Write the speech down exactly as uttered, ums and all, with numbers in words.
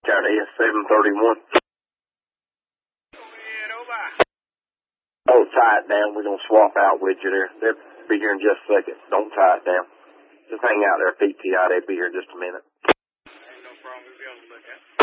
Got S seven thirty-one. Don't tie it down. We're going to swap out with you there. They'll be here in just a second. Don't tie it down. Just hang out there, P T I. They'll be here in just a minute. Ain't no problem. We'll be able to look at it.